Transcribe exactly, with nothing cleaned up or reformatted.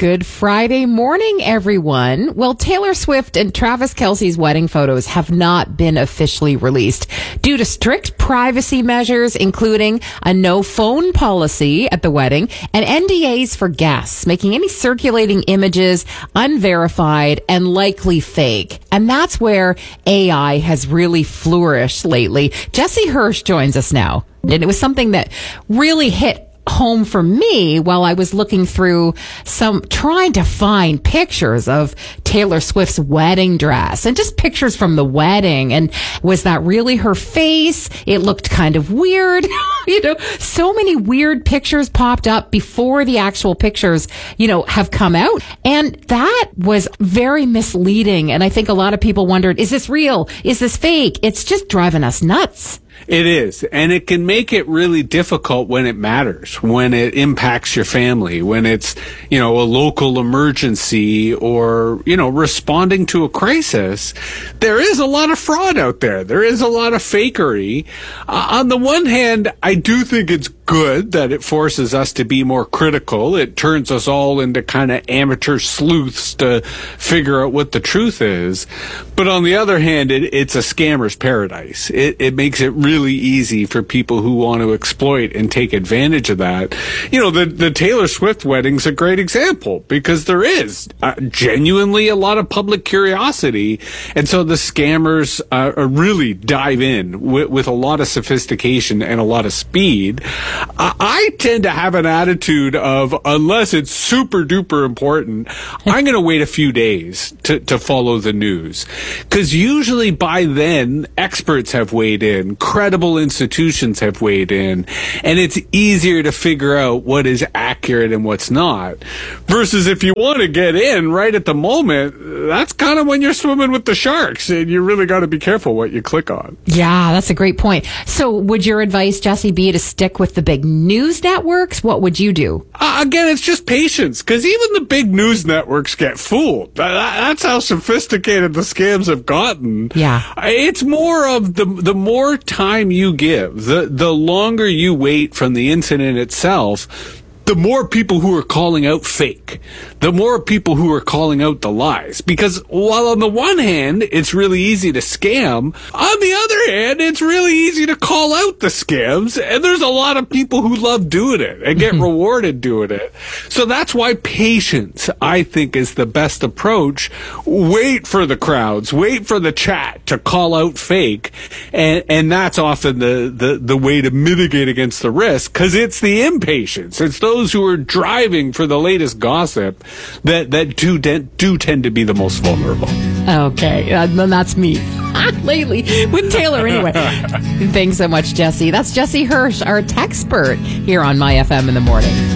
Good Friday morning, everyone. Well, Taylor Swift and Travis Kelce's wedding photos have not been officially released due to strict privacy measures, including a no phone policy at the wedding and N D As for guests, making any circulating images unverified and likely fake. And that's where A I has really flourished lately. Jesse Hirsch joins us now. And it was something that really hit home for me while I was looking through some, trying to find pictures of Taylor Swift's wedding dress and just pictures from the wedding. And was that really her face? It looked kind of weird. You know, so many weird pictures popped up before the actual pictures, you know, have come out. And that was very misleading. And I think a lot of people wondered, is this real? Is this fake? It's just driving us nuts. It is. And it can make it really difficult when it matters, when it impacts your family, when it's, you know, a local emergency or, you know, responding to a crisis. There is a lot of fraud out there. There is a lot of fakery. Uh, on the one hand, I do think it's good that it forces us to be more critical. It turns us all into kind of amateur sleuths to figure out what the truth is. But on the other hand, it, it's a scammer's paradise. It, it makes it really easy for people who want to exploit and take advantage of that. You know, the, the Taylor Swift wedding's a great example because there is uh, genuinely a lot of public curiosity. And so the scammers uh, really dive in with, with a lot of sophistication and a lot of speed. I, I tend to have an attitude of, unless it's super duper important, I'm going to wait a few days to, to follow the news. Because usually by then, experts have weighed in, credible institutions have weighed in, and it's easier to figure out what is accurate and what's not. Versus if you want to get in right at the moment, that's kind of when you're swimming with the sharks, and you really got to be careful what you click on. Yeah, that's a great point. So would your advice, Jesse, be to stick with the big news networks? What would you do? Uh, again, it's just patience, because even the big news networks get fooled. That, that's how sophisticated the scams have gotten. Yeah. It's more of the the more time you give, the the longer you wait from the incident itself, the more people who are calling out fake, the more people who are calling out the lies. Because while on the one hand, it's really easy to scam, on the other hand, it's really easy to call out the scams. And there's a lot of people who love doing it and get rewarded doing it. So that's why patience, I think, is the best approach. Wait for the crowds, wait for the chat to call out fake. And, and that's often the, the, the way to mitigate against the risk, because it's the impatience. It's those Those who are driving for the latest gossip that, that do, do tend to be the most vulnerable. Okay, uh, then that's me. Lately, with Taylor anyway. Thanks so much, Jesse. That's Jesse Hirsch, our tech expert here on My F M in the morning.